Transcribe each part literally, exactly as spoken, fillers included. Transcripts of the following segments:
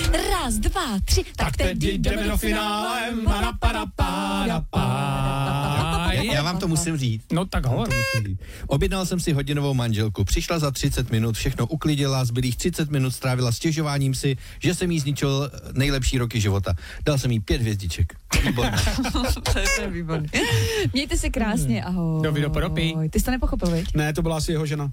Raz, dva, tři, tak, Tak teď jdeme do finále. Já vám to musím říct. No tak hovor. Objednal jsem si hodinovou manželku, přišla za třicet minut, všechno uklidila, zbylých třicet minut strávila stěžováním si, že jsem jí zničil nejlepší roky života. Dal jsem jí pět hvězdiček. Výborně. To je výborný. Mějte se krásně, ahoj. Do videopodopí. Ty jsi to nepochopil, viď? Ne, to byla asi jeho žena.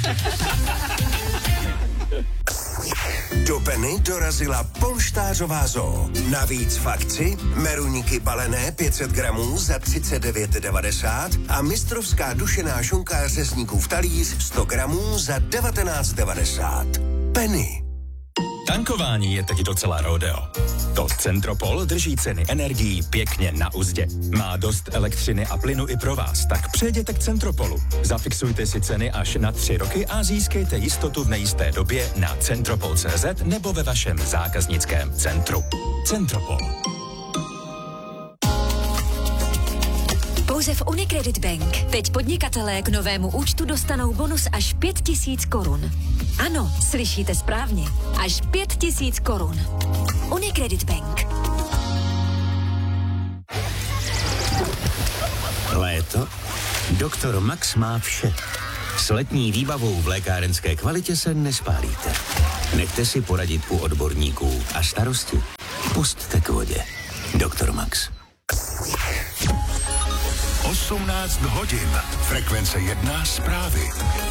Do Penny dorazila polštářová zoo. Navíc v akci meruníky balené pět set gramů za třicet devět devadesát a mistrovská dušená šunka řezníkův talíř sto gramů za devatenáct devadesát. Penny. Tankování je teď docela rodeo. To Centropol drží ceny energií pěkně na uzdě. Má dost elektřiny a plynu i pro vás, tak přejděte k Centropolu. Zafixujte si ceny až na tři roky a získejte jistotu v nejisté době na centropol tečka cé zet nebo ve vašem zákaznickém centru. Centropol. Pouze v Unicredit Bank. Teď podnikatelé k novému účtu dostanou bonus až pět tisíc korun. Ano, slyšíte správně. Až pět tisíc korun. Unicredit Bank. Léto? Doktor Max má vše. S letní výbavou v lékárenské kvalitě se nespálíte. Nechte si poradit u odborníků a starosti pusťte k vodě. Doktor Max. osmnáct hodin. Frekvence jedna zprávy.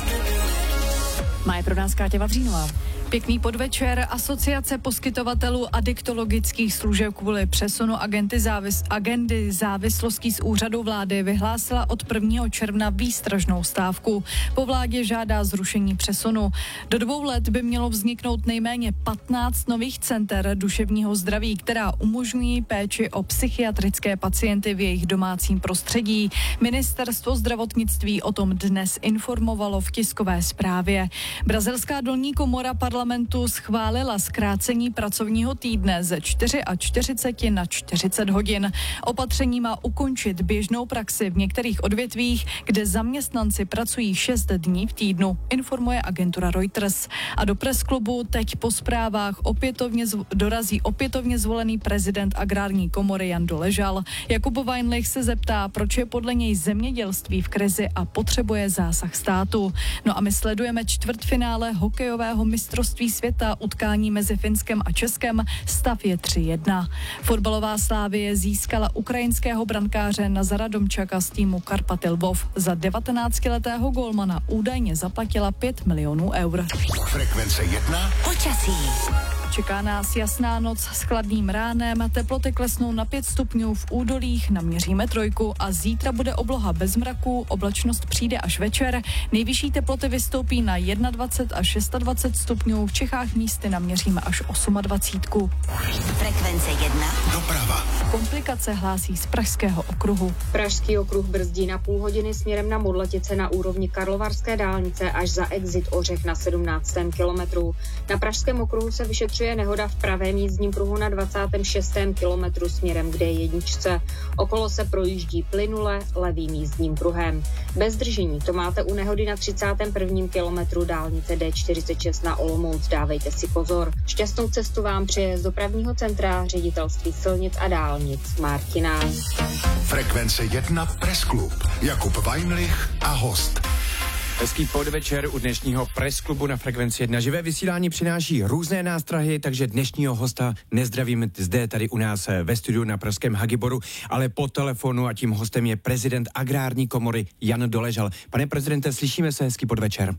Má je pro nás Káťa Vavřínová. Pěkný podvečer. Asociace poskytovatelů adiktologických služeb kvůli přesunu agendy, závis, agendy závislostí z úřadu vlády vyhlásila od prvního června výstražnou stávku. Po vládě žádá zrušení přesunu. Do dvou let by mělo vzniknout nejméně patnáct nových center duševního zdraví, která umožňují péči o psychiatrické pacienty v jejich domácím prostředí. Ministerstvo zdravotnictví o tom dnes informovalo v tiskové zprávě. Brazilská dolní komora parlamentu schválila zkrácení pracovního týdne ze čtyřicet čtyři na čtyřicet hodin. Opatření má ukončit běžnou praxi v některých odvětvích, kde zaměstnanci pracují šest dní v týdnu, informuje agentura Reuters. A do presklubu teď po zprávách opětovně zv- dorazí opětovně zvolený prezident agrární komory Jan Doležal. Jakub Weinlich se zeptá, proč je podle něj zemědělství v krizi a potřebuje zásah státu. No a my sledujeme čtvrtfinále hokejového mistrovství světa, utkání mezi Finskem a Českem, stav je tři jedna. Fotbalová Slávie získala ukrajinského brankáře Nazara Domčaka z týmu Karpaty Lvov. Za devatenáctiletého golmana údajně zaplatila pět milionů eur. Frekvence jedna. Počasí. Čeká nás jasná noc s chladným ránem, teploty klesnou na pět stupňů v údolích, naměříme trojku a zítra bude obloha bez mraků, oblačnost přijde až večer, nejvyšší teploty vystoupí na dvacet jedna až dvacet šest stupňů, v Čechách místy naměříme až dvacet osm. Frekvence jedna. Doprava. Komplikace hlásí z Pražského okruhu. Pražský okruh brzdí na půl hodiny směrem na Modletice na úrovni Karlovarské dálnice až za exit Ořech na sedmnáctém kilometru. Na Pražském okruhu se vyšetřuje nehoda v pravém jízdním pruhu na dvacátém šestém kilometru směrem k D jedna. Okolo se projíždí plynule levým jízdním pruhem. Bez zdržení to máte u nehody na třicátém prvním kilometru dálnice D čtyřicet šest na Olomouc. Dávejte si pozor. Šťastnou cestu vám přeje z dopravního centra Ředitelství silnic a dálnic Martina. Frekvence jedna Pressklub. Jakub Weinlich a host. Hezký podvečer u dnešního Pressklubu na Frekvenci jedna. Živé vysílání přináší různé nástrahy, takže dnešního hosta nezdravím zde tady u nás ve studiu na pražském Hagiboru, ale po telefonu a tím hostem je prezident agrární komory Jan Doležal. Pane prezidente, slyšíme se, hezký podvečer.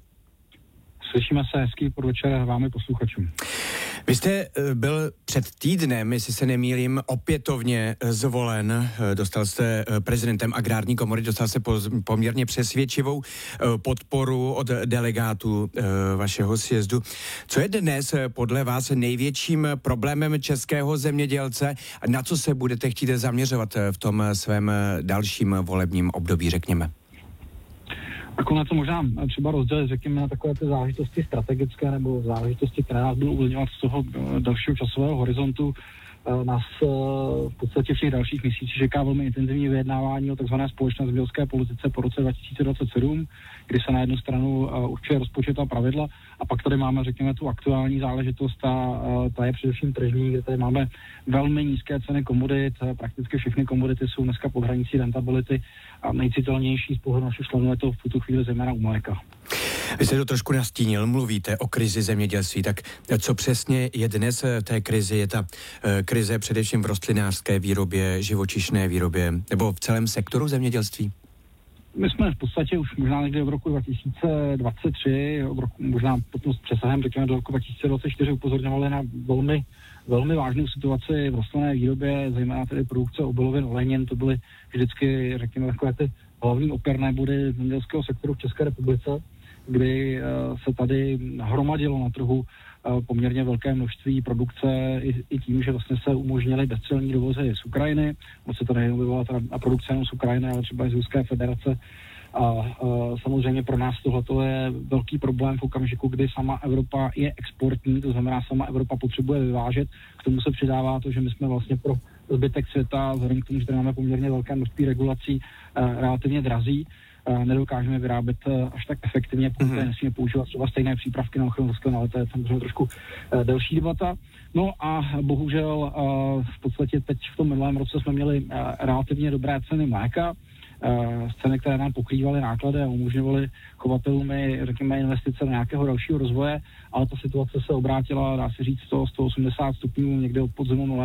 Slyšíme se, hezký podvečer vám i posluchačům. Vy jste byl před týdnem, jestli se nemýlím, opětovně zvolen. Dostal jste prezidentem agrární komory, dostal jste poměrně přesvědčivou podporu od delegátů vašeho sjezdu. Co je dnes podle vás největším problémem českého zemědělce? Na co se budete chtít zaměřovat v tom svém dalším volebním období, řekněme? Nakonec to možná třeba rozdělit, řekněme, na takové ty záležitosti strategické nebo záležitosti, které nás budou uvolňovat z toho dalšího časového horizontu. nás v podstatě v těch dalších měsících čeká velmi intenzivní vyjednávání o tzv. Společné zemědělské politice po roce dva tisíce dvacet sedm, kdy se na jednu stranu určuje rozpočet a pravidla, a pak tady máme, řekněme, tu aktuální záležitost, a ta je především tržní, kde tady máme velmi nízké ceny komodit, prakticky všechny komodity jsou dneska pod hranicí rentability a nejcitelnější z pohledu našich členů je to v tuto chvíli zejména u mléka. Vy jste to trošku nastínil, mluvíte o krizi zemědělství, tak co přesně je dnes v té krizi? Je ta e, krize především v rostlinářské výrobě, živočišné výrobě nebo v celém sektoru zemědělství? My jsme v podstatě už možná někdy od roku dva tisíce dvacet tři, od roku, možná potom s přesahem, řekněme do roku dva tisíce dvacet čtyři upozorňovali na velmi, velmi vážnou situaci v rostlinné výrobě, zejména tedy produkce obilovin, olejnin. To byly vždycky, řekněme, takové ty hlavní opěrné body zemědělského sektoru v České republice, kdy uh, se tady hromadilo na trhu uh, poměrně velké množství produkce i, i tím, že vlastně se umožnily bezcelní dovozy z Ukrajiny. Moc se to nejenom a produkce jenom z Ukrajiny, ale třeba i z Ruské federace. A uh, samozřejmě pro nás tohleto je velký problém v okamžiku, kdy sama Evropa je exportní, to znamená sama Evropa potřebuje vyvážet. K tomu se přidává to, že my jsme vlastně pro zbytek světa, vzhledem k tomu, že tady máme poměrně velké množství regulací, uh, relativně drazí. Nedokážeme vyrábět až tak efektivně, pokud mm-hmm. nesmíme používat třeba stejné přípravky na ochranu rostlin, ale to je samozřejmě trošku uh, delší debata. No a bohužel uh, v podstatě teď v tom minulém roce jsme měli uh, relativně dobré ceny mléka, uh, ceny, které nám pokrývaly náklady a umožňovaly chovatelům, řekněme, investice do nějakého dalšího rozvoje, ale ta situace se obrátila, dá se říct, sto, sto osmdesát stupňů někde od podzimu